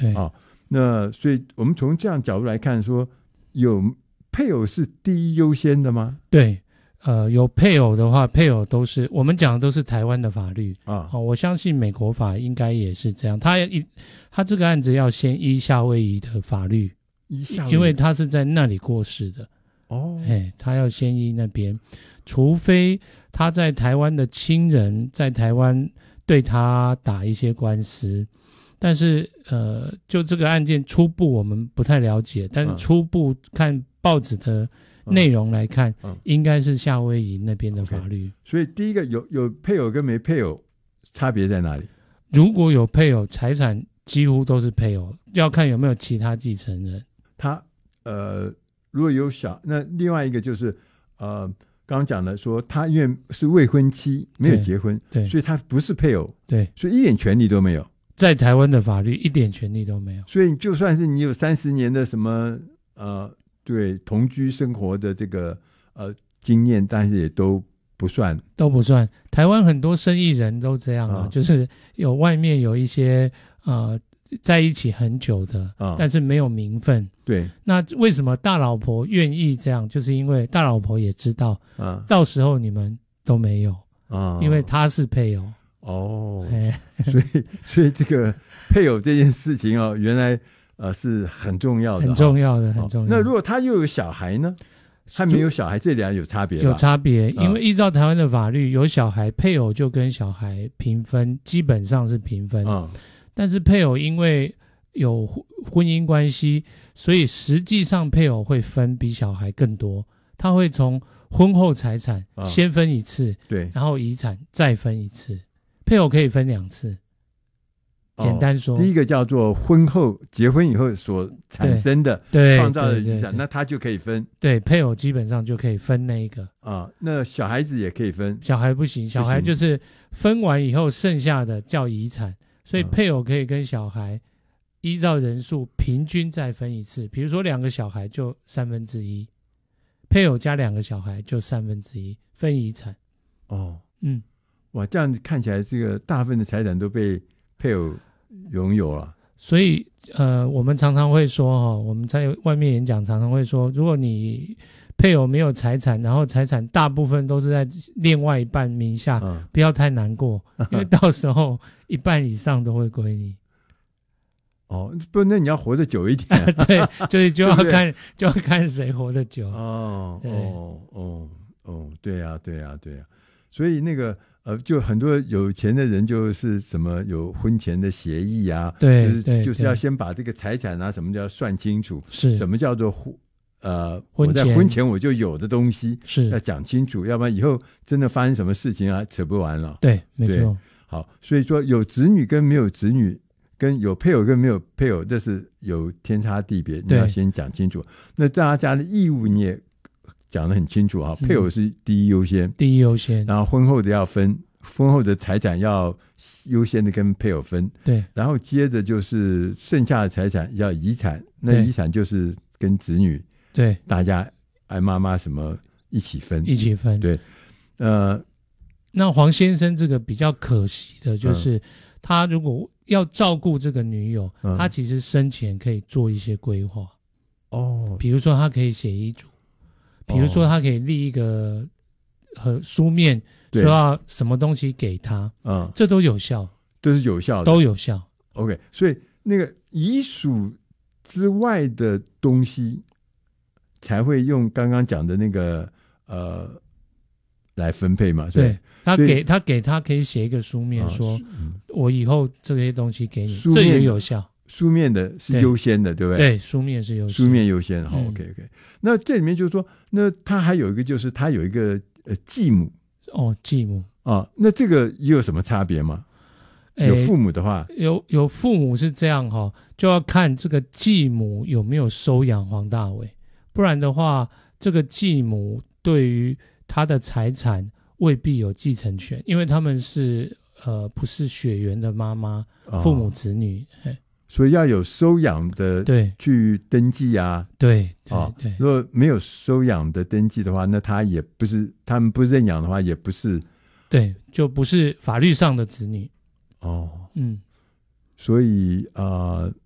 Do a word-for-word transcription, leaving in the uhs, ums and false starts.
对啊，那所以我们从这样角度来看说，有配偶是第一优先的吗？ 对，呃，有配偶的话，配偶都是我们讲的都是台湾的法律啊。 哦，我相信美国法应该也是这样。他一他这个案子要先依夏威夷的法律， 依夏威夷， 因为他是在那里过世的哦， 哎，他要先依那边，除非他在台湾的亲人在台湾对他打一些官司。但是呃，就这个案件初步我们不太了解，但是初步看报纸的内容来看，嗯嗯、应该是夏威夷那边的法律。 Okay. 所以第一个有有配偶跟没配偶差别在哪里？ 如果有配偶，财产几乎都是配偶，要看有没有其他继承人。 他呃，如果有小，那另外一个就是呃，刚刚讲的说他因为是未婚妻，没有结婚， 对，对所以他不是配偶， 对， 所以一点权利都没有。 在台湾的法律一点权利都没有， 所以就算是你有三十年的什么呃，对同居生活的这个呃经验，但是也都不算， 都不算。台湾很多生意人都这样啊，啊就是有外面有一些呃在一起很久的，啊、但是没有名分。 对， 那为什么大老婆愿意这样？就是因为大老婆也知道，啊，到时候你们都没有啊，因为他是配偶。 哦，所以所以这个配偶这件事情哦，原来呃是很重要的， 很重要的，很重要的。 那如果他又有小孩呢？他没有小孩，这两有差别吧？ 有差别，因为依照台湾的法律，有小孩配偶就跟小孩平分，基本上是平分。嗯，但是配偶因为有婚姻关系，所以实际上配偶会分比小孩更多，他会从婚后财产先分一次，嗯、对，然后遗产再分一次。配偶可以分两次，简单说、哦， 第一个叫做婚后结婚以后所产生的创造的遗产，那他就可以分。 对，配偶基本上就可以分那一个啊。那小孩子也可以分？ 小孩不行，小孩就是分完以后剩下的叫遗产，所以配偶可以跟小孩依照人数平均再分一次。比如说两个小孩就三分之一，配偶加两个小孩就三分之一分遗产。 哦，嗯。哇，这样看起来，这个大部分的财产都被配偶拥有了。 所以，呃，我们常常会说，哈，我们在外面演讲常常会说，如果你配偶没有财产，然后财产大部分都是在另外一半名下，嗯、不要太难过，因为到时候一半以上都会归你。 哦，不，那你要活得久一点。 对，所以就要看，对对就要看谁活得久。 哦，哦，哦，哦，对呀、啊，对呀、啊，对呀、啊。所以那个呃，就很多有钱的人就是什么有婚前的协议啊， 对， 就是对就是要先把这个财产啊什么叫算清楚， 是什么叫做呃婚前我在婚前我就有的东西是要讲清楚，要不然以后真的发生什么事情啊扯不完了。 对，没错。 好，所以说有子女跟没有子女，跟有配偶跟没有配偶，这是有天差地别，你要先讲清楚。那大家的义务你也讲得很清楚啊，配偶是第一优先， 嗯、第一优先， 然后婚后的要分，婚后的财产要优先的跟配偶分， 对， 然后接着就是剩下的财产要遗产，那遗产就是跟子女， 对， 大家爱妈妈什么一起分， 一起分， 对，呃， 那黄先生这个比较可惜的就是，嗯、他如果要照顾这个女友，嗯、他其实生前可以做一些规划，哦，比如说他可以写遗嘱。比如说，他可以立一个和书面说要什么东西给他，嗯，这都有效， 都是有效的， 都有效。 OK， 所以那个遗属之外的东西才会用刚刚讲的那个呃来分配嘛。 对，他给他给他可以写一个书面说，嗯、我以后这些东西给你，这也有效。 书面的是优先的， 对, 对不对？ 对，书面是优先， 书面优先。好、 嗯、 ，OK OK。那这里面就是说，那他还有一个，就是他有一个呃继母。 哦，继母啊，那这个也有什么差别吗？有父母的话， 有有父母是这样哈、哦，就要看这个继母有没有收养黄大炜，不然的话，这个继母对于他的财产未必有继承权，因为他们是呃不是血缘的妈妈，父母子女。哦， 所以要有收养的， 对， 去登记啊， 对对对、哦。 如果没有收养的登记的话，那他也不是，他们不认养的话，也不是， 对，就不是法律上的子女。 哦， 嗯， 所以呃，